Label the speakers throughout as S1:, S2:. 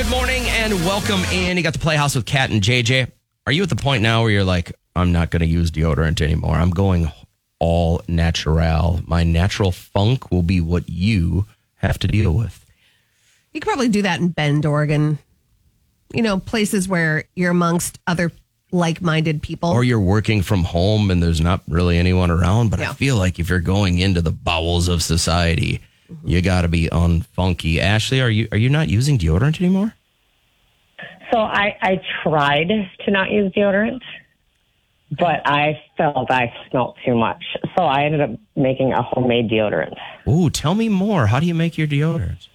S1: Good morning and welcome in. You got the Playhouse with Kat and JJ. Are you at the point now where you're like, I'm not going to use deodorant anymore. I'm going all natural. My natural funk will be what you have to deal with.
S2: You could probably do that in Bend, Oregon. You know, places where you're amongst other like-minded people.
S1: Or you're working from home and there's not really anyone around. But I feel like if you're going into the bowels of society, you got to be unfunky. Ashley, are you not using deodorant anymore?
S3: So I tried to not use deodorant, but I felt I smelled too much. So I ended up making a homemade deodorant.
S1: Ooh, tell me more. How do you make your deodorant?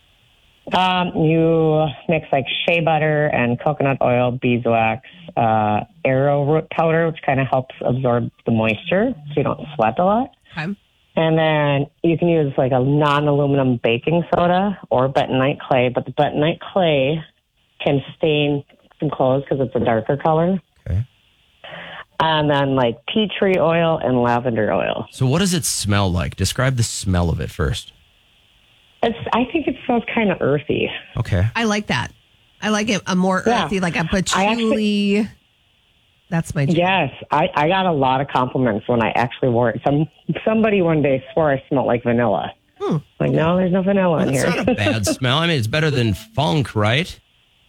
S3: You mix like shea butter and coconut oil, beeswax, arrowroot powder, which kind of helps absorb the moisture so you don't sweat a lot.
S2: Okay.
S3: And then you can use like a non-aluminum baking soda or bentonite clay, but the bentonite clay can stain some clothes because it's a darker color.
S1: Okay.
S3: And then like tea tree oil and lavender oil.
S1: So what does it smell like? Describe the smell of it first.
S3: I think it smells kind of earthy.
S1: Okay.
S2: I like that. I like it a more earthy, like a patchouli. That's my jam.
S3: Yes, I got a lot of compliments when I actually wore it. Somebody one day swore I smelled like vanilla. Like, no, there's no vanilla in
S1: It's
S3: here.
S1: not a bad smell. I mean, it's better than funk, right?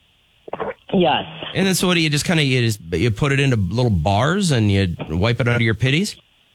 S3: Yes.
S1: And then so what do you just kind of, you put it into little bars and you wipe it under your pitties?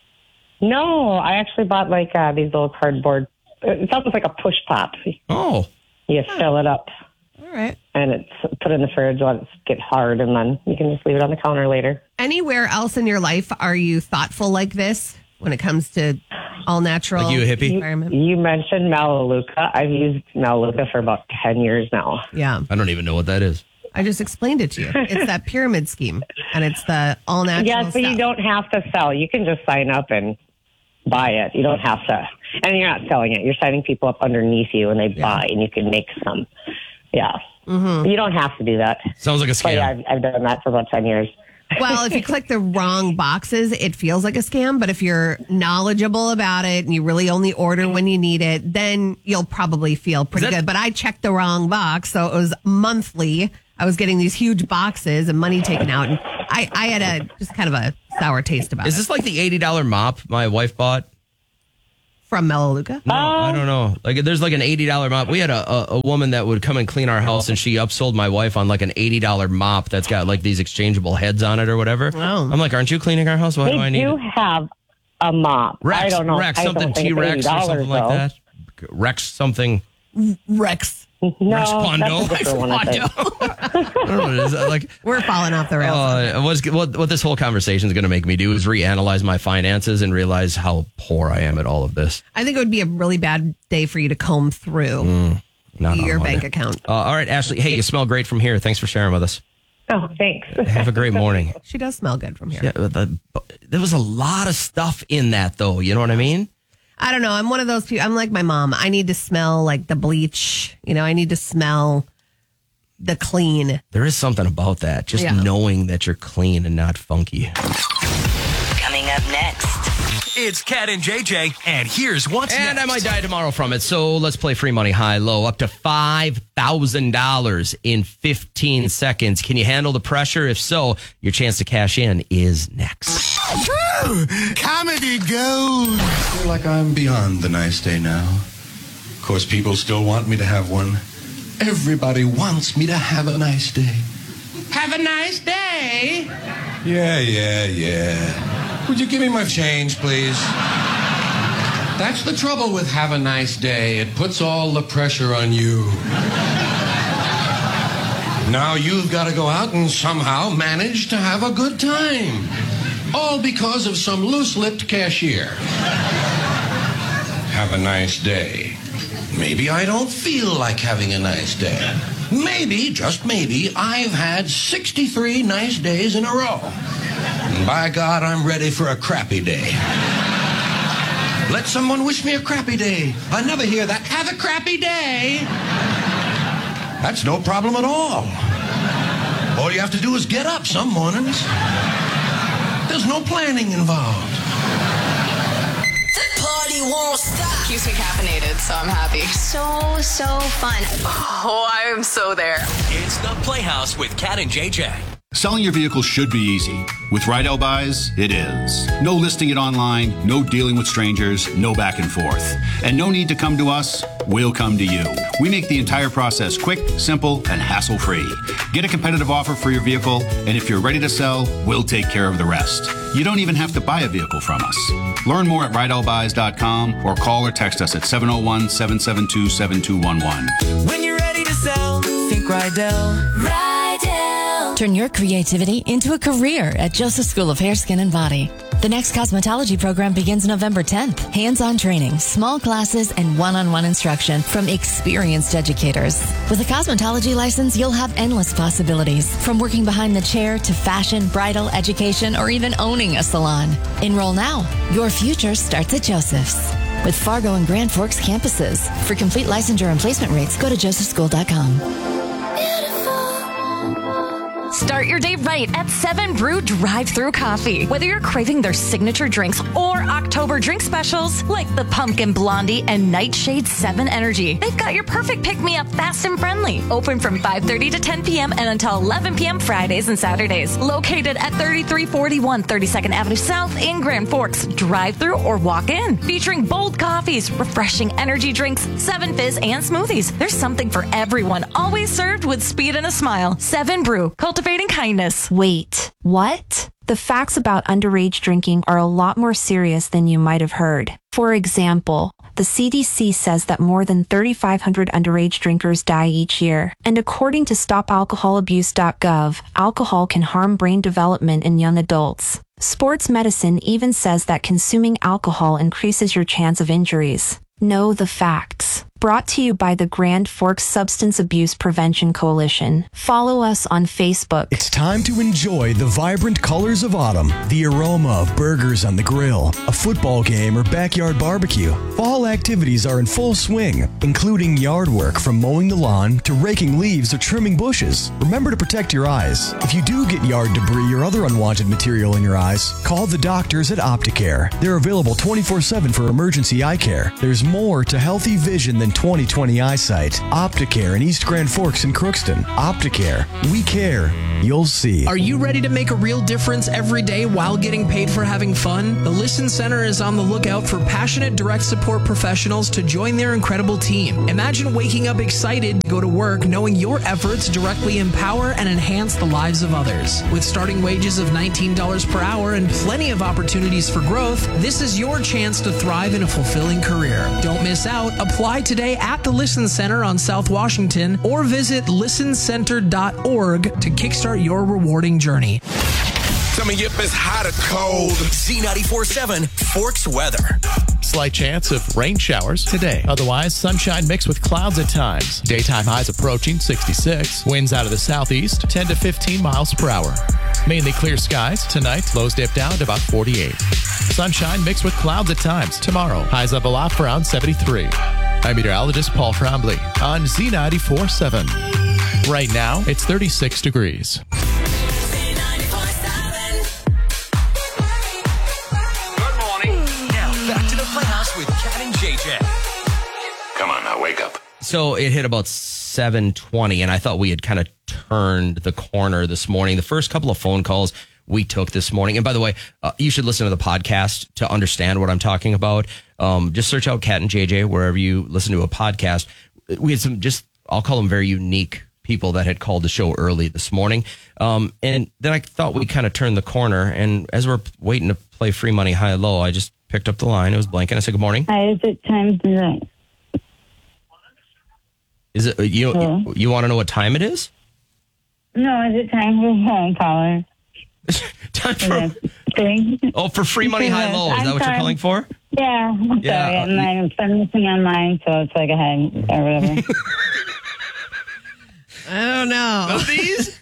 S3: No, I actually bought like these little cardboard. It's almost like a push pop.
S1: Oh.
S3: You fill it up.
S2: All right.
S3: And it's put in the fridge, let it get hard, and then you can just leave it on the counter later.
S2: Anywhere else in your life are you thoughtful like this when it comes to all natural?
S1: Like you a hippie?
S2: Environment?
S3: You mentioned Melaleuca. I've used Melaleuca for about 10 years now.
S2: Yeah.
S1: I don't even know what that is.
S2: I just explained it to you. It's that pyramid scheme, and it's the all natural
S3: Yes, but
S2: stuff.
S3: you don't have to sell. You can just sign up and buy it. You don't have to. And you're not selling it. You're signing people up underneath you, and they buy, and you can make some. Yeah. Mm-hmm. You don't have to do that.
S1: Sounds like a
S3: But
S1: scam.
S3: yeah, I've done that for about 10 years.
S2: Well, if you click the wrong boxes, it feels like a scam. But if you're knowledgeable about it and you really only order when you need it, then you'll probably feel pretty good. But I checked the wrong box. So it was monthly. I was getting these huge boxes and money taken out. And I had just kind of a sour taste about it.
S1: Is this like the $80 mop my wife bought?
S2: From Melaleuca?
S1: No, I don't know. Like, there's like an $80 mop. We had a woman that would come and clean our house, and she upsold my wife on like an $80 mop that's got like these exchangeable heads on it or whatever.
S2: Oh.
S1: I'm like, aren't you cleaning our house? Why do I need
S3: They do
S1: it?
S3: have a mop.
S1: Rex,
S3: I don't know.
S1: Rex,
S3: I
S1: something
S3: don't think it's
S1: T-Rex or
S3: $80
S1: something like
S3: though.
S1: that. Rex something.
S2: Rex.
S3: No,
S1: Rex Pondo.
S3: that's a different one, I think.
S1: I don't know. Is that like,
S2: We're falling off the rails.
S1: what this whole conversation is going to make me do is reanalyze my finances and realize how poor I am at all of this.
S2: I think it would be a really bad day for you to comb through
S1: Not on
S2: your
S1: Monday.
S2: bank account.
S1: All right, Ashley. Hey, you smell great from here. Thanks for sharing with us.
S3: Oh, thanks.
S1: Have a great morning.
S2: She does smell good from here.
S1: Yeah, there was a lot of stuff in that, though. You know what I mean?
S2: I don't know. I'm one of those people. I'm like my mom. I need to smell like the bleach. You know, I need to smell the clean.
S1: There is something about that. Just knowing that you're clean and not funky.
S4: Coming up next.
S5: It's Kat and JJ, and here's what's
S1: And
S5: next.
S1: I might die tomorrow from it. So let's play free money high low. Up to $5,000 in 15 seconds. Can you handle the pressure? If so, your chance to cash in is next.
S6: Comedy gold. I feel like I'm beyond the nice day now. Of course, people still want me to have one. Everybody wants me to have a nice day.
S7: Have a nice day.
S6: Yeah. Would you give me my change, please?
S7: That's the trouble with have a nice day. It puts all the pressure on you. Now you've got to go out and somehow manage to have a good time. All because of some loose-lipped cashier. Have a nice day. Maybe I don't feel like having a nice day. Maybe, just maybe, I've had 63 nice days in a row. And by God, I'm ready for a crappy day. Let someone wish me a crappy day. I never hear that. Have a crappy day. That's no problem at all. All you have to do is get up some mornings. There's no planning involved.
S4: The party party won't stop.
S8: Keeps me caffeinated, so I'm happy.
S9: So fun.
S8: Oh, I'm so there.
S5: It's the Playhouse with Cat and JJ.
S10: Selling your vehicle should be easy. With Rydell Buys, it is. No listing it online, no dealing with strangers, no back and forth. And no need to come to us, we'll come to you. We make the entire process quick, simple, and hassle-free. Get a competitive offer for your vehicle, and if you're ready to sell, we'll take care of the rest. You don't even have to buy a vehicle from us. Learn more at RydellBuys.com or call or text us at 701-772-7211.
S11: When you're ready to sell, think Rydell.
S12: Rydell. Turn your creativity into a career at Joseph School of Hair, Skin, and Body. The next cosmetology program begins November 10th. Hands-on training, small classes, and one-on-one instruction from experienced educators. With a cosmetology license, you'll have endless possibilities, from working behind the chair to fashion, bridal, education, or even owning a salon. Enroll now. Your future starts at Joseph's. With Fargo and Grand Forks campuses. For complete licensure and placement rates, go to josephschool.com.
S13: Start your day right at 7 Brew Drive-Thru Coffee. Whether you're craving their signature drinks or October drink specials like the Pumpkin Blondie and Nightshade 7 Energy, they've got your perfect pick-me-up fast and friendly. Open from 5:30 to 10 p.m. and until 11 p.m. Fridays and Saturdays. Located at 3341 32nd Avenue South in Grand Forks. Drive-thru or walk in. Featuring bold coffees, refreshing energy drinks, 7 fizz, and smoothies. There's something for everyone. Always served with speed and a smile. 7 Brew. Cultivating kindness.
S14: Wait, what? The facts about underage drinking are a lot more serious than you might have heard. For example, the CDC says that more than 3,500 underage drinkers die each year. And according to StopAlcoholAbuse.gov, alcohol can harm brain development in young adults. Sports medicine even says that consuming alcohol increases your chance of injuries. Know the facts. Brought to you by the Grand Forks Substance Abuse Prevention Coalition. Follow us on Facebook.
S15: It's time to enjoy the vibrant colors of autumn, the aroma of burgers on the grill, a football game, or backyard barbecue. Fall activities are in full swing, including yard work from mowing the lawn to raking leaves or trimming bushes. Remember to protect your eyes. If you do get yard debris or other unwanted material in your eyes, call the doctors at Opticare. They're available 24/7 for emergency eye care. There's more to healthy vision than 20/20 eyesight. Opticare in East Grand Forks and Crookston. Opticare. We care. You'll see.
S16: Are you ready to make a real difference every day while getting paid for having fun? The Listen Center is on the lookout for passionate direct support professionals to join their incredible team. Imagine waking up excited to go to work knowing your efforts directly empower and enhance the lives of others. With starting wages of $19 per hour and plenty of opportunities for growth, this is your chance to thrive in a fulfilling career. Don't miss out. Apply today at the Listen Center on South Washington or visit listencenter.org to kickstart your rewarding journey.
S5: Coming up is hot or cold. Z94.7 Forks weather.
S17: Slight chance of rain showers today. Otherwise, sunshine mixed with clouds at times. Daytime highs approaching 66. Winds out of the southeast, 10 to 15 miles per hour. Mainly clear skies. Tonight, lows dip down to about 48. Sunshine mixed with clouds at times. Tomorrow, highs level off around 73. I'm meteorologist Paul Trombley on Z94.7. Right now, it's 36 degrees.
S5: With Cat and JJ.
S7: Come on now, wake up.
S1: So it hit about 7:20, and I thought we had kind of turned the corner this morning. The first couple of phone calls we took this morning, and by the way, you should listen to the podcast to understand what I'm talking about. Just search out Cat and JJ wherever you listen to a podcast. We had some I'll call them very unique people that had called the show early this morning. And then I thought we kind of turned the corner, and as we're waiting to play Free Money High Low, I just picked up the line. It was blank, and I said, good morning.
S18: Hi, is it time tonight?
S1: Is it you want to know what time it is?
S18: No, is it time for phone caller?
S1: Time for for Free Money High Low. Is that what you're calling for?
S18: Yeah, I'm sorry. I'm missing on mine, so it's like ahead or whatever.
S2: I don't know.
S1: These?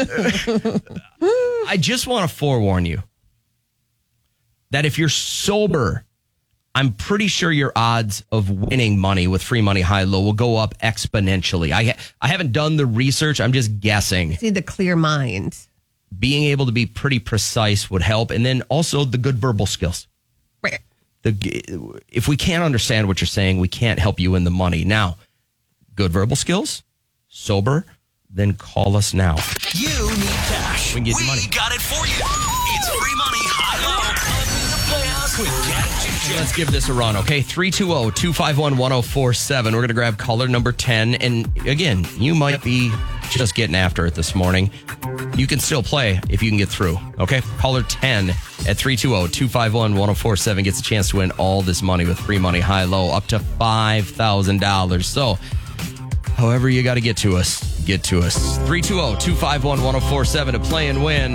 S1: I just want to forewarn you that if you're sober, I'm pretty sure your odds of winning money with Free Money High Low will go up exponentially. I haven't done the research. I'm just guessing.
S2: You need a clear mind. Being
S1: able to be pretty precise would help. And then also the good verbal skills.
S2: Right.
S1: if we can't understand what you're saying, we can't help you in the money. Now, good verbal skills, sober, then call us now.
S5: You need cash.
S1: We can get you money.
S5: got it for you. It's free money, high-low. The Playhouse with Cat and JJ.
S1: Let's give this a run, okay? 320-251-1047. We're going to grab caller number 10. And again, you might be just getting after it this morning. You can still play if you can get through, okay? Caller 10 at 320-251-1047 gets a chance to win all this money with free money, high-low, up to $5,000. So, however you got to get to us, get to us. 320-251-1047 to play and win.